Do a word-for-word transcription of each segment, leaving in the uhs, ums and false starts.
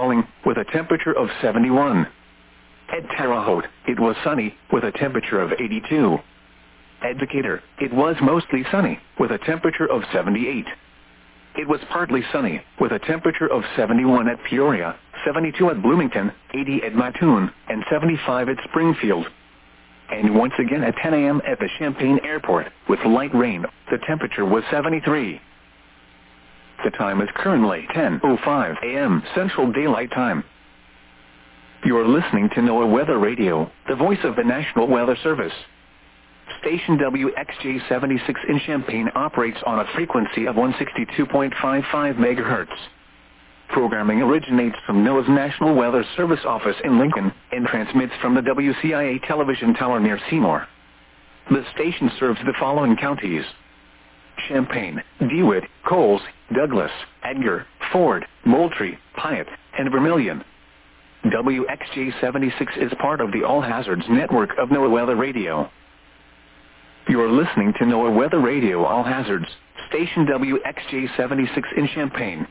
falling, with a temperature of seventy-one. At Terre Haute, it was sunny, with a temperature of eighty-two. At Decatur, it was mostly sunny, with a temperature of seventy-eight. It was partly sunny, with a temperature of seventy-one at Peoria, seventy-two at Bloomington, eighty at Mattoon, and seventy-five at Springfield. And once again at ten a m at the Champaign Airport, with light rain, the temperature was seventy-three. The time is currently ten oh five a m Central Daylight Time. You're listening to NOAA Weather Radio, the voice of the National Weather Service. Station W X J seventy-six in Champaign operates on a frequency of one sixty-two point five five megahertz. Programming originates from NOAA's National Weather Service office in Lincoln and transmits from the W C I A television tower near Seymour. The station serves the following counties: Champaign, DeWitt, Coles, Douglas, Edgar, Ford, Moultrie, Piatt, and Vermilion. W X J seventy-six is part of the All Hazards network of NOAA Weather Radio. You're listening to NOAA Weather Radio All Hazards, Station W X J seventy-six in Champaign.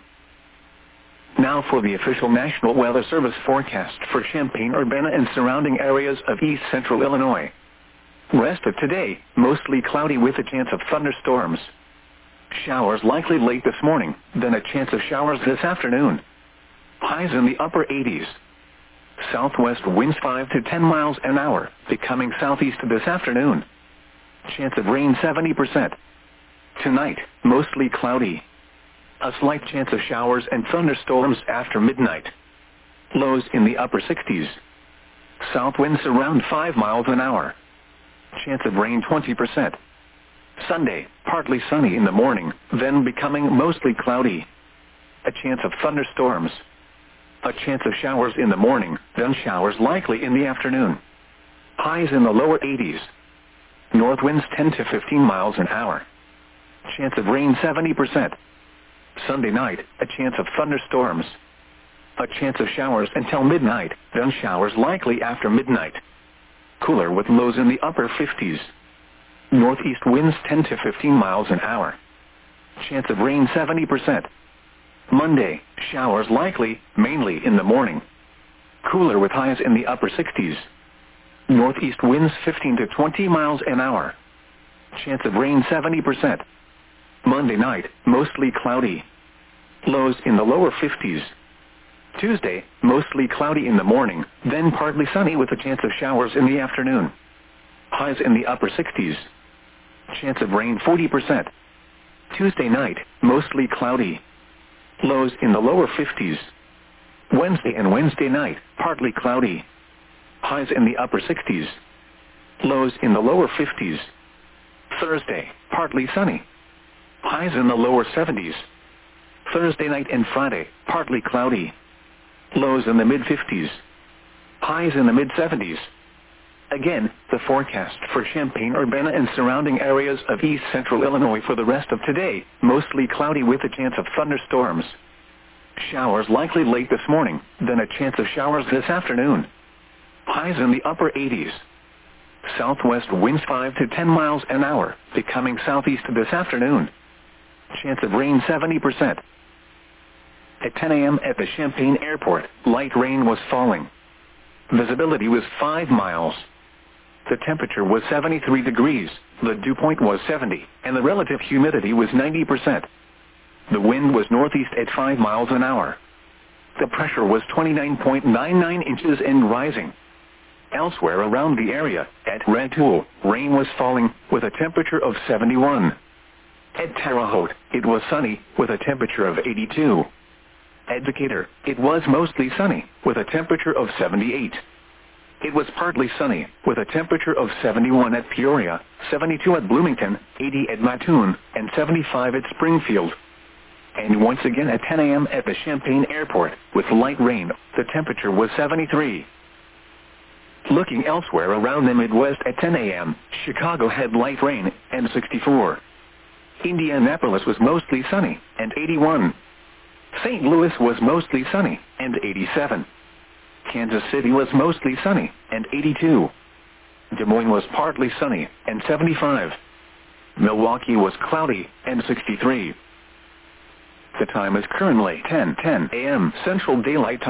Now for the official National Weather Service forecast for Champaign-Urbana and surrounding areas of east central Illinois. Rest of today, mostly cloudy with a chance of thunderstorms. Showers likely late this morning, then a chance of showers this afternoon. Highs in the upper eighties. Southwest winds five to ten miles an hour, becoming southeast this afternoon. Chance of rain seventy percent. Tonight, mostly cloudy. A slight chance of showers and thunderstorms after midnight. Lows in the upper sixties. South winds around five miles an hour. Chance of rain twenty percent. Sunday, partly sunny in the morning, then becoming mostly cloudy. A chance of thunderstorms. A chance of showers in the morning, then showers likely in the afternoon. Highs in the lower eighties. North winds ten to fifteen miles an hour. Chance of rain seventy percent. Sunday night, a chance of thunderstorms. A chance of showers until midnight, then showers likely after midnight. Cooler with lows in the upper fifties. Northeast winds ten to fifteen miles an hour. Chance of rain seventy percent. Monday, showers likely, mainly in the morning. Cooler with highs in the upper sixties. Northeast winds fifteen to twenty miles an hour. Chance of rain seventy percent. Monday night, mostly cloudy. Lows in the lower fifties. Tuesday, mostly cloudy in the morning, then partly sunny with a chance of showers in the afternoon. Highs in the upper sixties. Chance of rain forty percent. Tuesday night, mostly cloudy. Lows in the lower fifties. Wednesday and Wednesday night, partly cloudy. Highs in the upper sixties. Lows in the lower fifties. Thursday, partly sunny. Highs in the lower seventies. Thursday night and Friday, partly cloudy. Lows in the mid-fifties. Highs in the mid-seventies. Again, the forecast for Champaign-Urbana and surrounding areas of east central Illinois for the rest of today, mostly cloudy with a chance of thunderstorms. Showers likely late this morning, then a chance of showers this afternoon. Highs in the upper eighties. Southwest winds five to ten miles an hour, becoming southeast this afternoon. Chance of rain seventy percent. At ten a m at the Champaign Airport, light rain was falling. Visibility was five miles. The temperature was seventy-three degrees, the dew point was seventy, and the relative humidity was ninety percent. The wind was northeast at five miles an hour. The pressure was twenty-nine point nine nine inches and rising. Elsewhere around the area, at Rantoul, rain was falling, with a temperature of seventy-one. At Terre Haute, it was sunny, with a temperature of eighty-two. At Decatur, it was mostly sunny, with a temperature of seventy-eight. It was partly sunny, with a temperature of seventy-one at Peoria, seventy-two at Bloomington, eighty at Mattoon, and seventy-five at Springfield. And once again at ten a m at the Champaign Airport, with light rain, the temperature was seventy-three. Looking elsewhere around the Midwest at ten a m, Chicago had light rain, and sixty-four. Indianapolis was mostly sunny, and eighty-one. Saint Louis was mostly sunny, and eighty-seven. Kansas City was mostly sunny, and eighty-two. Des Moines was partly sunny, and seventy-five. Milwaukee was cloudy, and sixty-three. The time is currently ten ten a m Central Daylight Time.